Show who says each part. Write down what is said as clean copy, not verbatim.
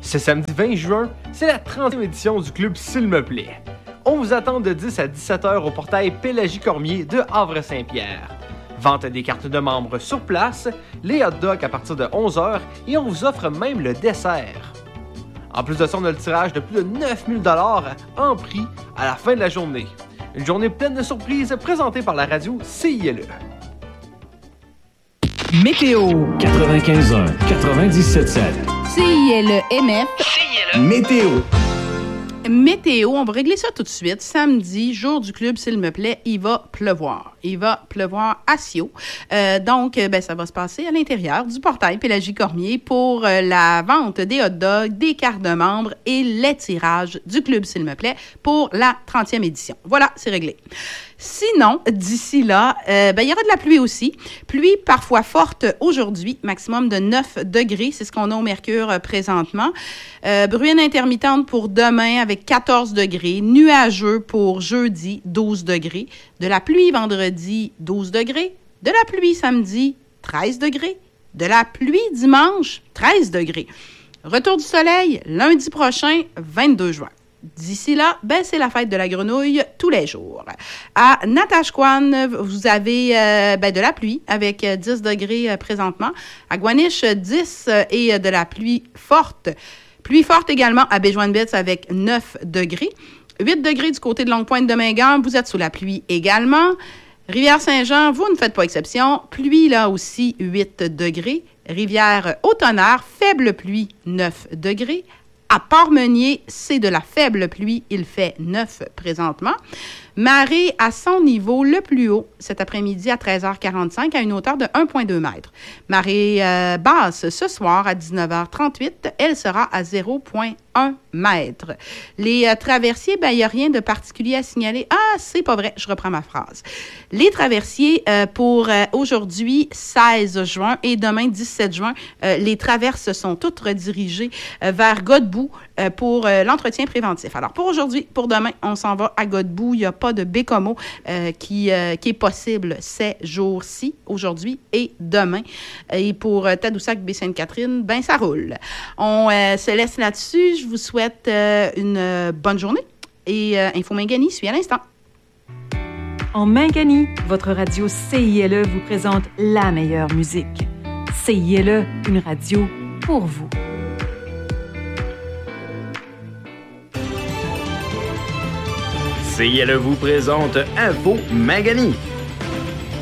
Speaker 1: Ce samedi 20 juin, c'est la 30e édition du club S'il me plaît. On vous attend de 10 à 17h au portail Pélagie-Cormier de Havre-Saint-Pierre. Vente des cartes de membres sur place, les hot dogs à partir de 11h et on vous offre même le dessert. En plus de ça, on a le tirage de plus de 9000 $ en prix à la fin de la journée. Une journée pleine de surprises présentée par la radio CILE.
Speaker 2: Météo 95.1, 97.7.
Speaker 3: CILE MF.
Speaker 2: Météo.
Speaker 3: Météo, on va régler ça tout de suite. Samedi, jour du club, s'il me plaît, il va pleuvoir. Il va pleuvoir à Sio. Donc, ça va se passer à l'intérieur du portail Pélagie-Cormier pour la vente des hot dogs, des cartes de membres et les tirages du club, s'il me plaît, pour la 30e édition. Voilà, c'est réglé. Sinon, d'ici là, il y aura de la pluie aussi. Pluie parfois forte aujourd'hui, maximum de 9 degrés. C'est ce qu'on a au mercure présentement. Bruine intermittente pour demain avec 14 degrés. Nuageux pour jeudi, 12 degrés. De la pluie vendredi, 12 degrés. De la pluie samedi, 13 degrés. De la pluie dimanche, 13 degrés. Retour du soleil lundi prochain, 22 juin. D'ici là, c'est la fête de la grenouille tous les jours. À Natashquan, vous avez de la pluie avec 10 degrés présentement. À Guaniche, 10 et de la pluie forte. Pluie forte également à Béjoine-Betts avec 9 degrés. 8 degrés du côté de Longue-Pointe de Mingan, vous êtes sous la pluie également. Rivière-Saint-Jean, vous ne faites pas exception. Pluie là aussi, 8 degrés. Rivière-Au-Tonnerre, faible pluie, 9 degrés. À Port-Meunier, c'est de la faible pluie. Il fait 9 présentement. Marée à son niveau le plus haut cet après-midi à 13h45 à une hauteur de 1,2 m. Marée basse ce soir à 19h38, elle sera à 0,1 m. Les traversiers, il n'y a rien de particulier à signaler. Ah, c'est pas vrai, je reprends ma phrase. Les traversiers pour aujourd'hui, 16 juin et demain, 17 juin, les traverses sont toutes redirigées vers Godbout pour l'entretien préventif. Alors, pour aujourd'hui, pour demain, on s'en va à Godbout. Il n'y a pas de Bécomo qui est possible ces jours-ci, aujourd'hui et demain. Et pour Tadoussac, Baie-Sainte-Catherine, ça roule. On se laisse là-dessus. Je vous souhaite une bonne journée. Et Info Mingani suit à l'instant.
Speaker 4: En Mingani, votre radio CILE vous présente la meilleure musique. CILE, une radio pour vous.
Speaker 5: CILE vous présente Info Mingani.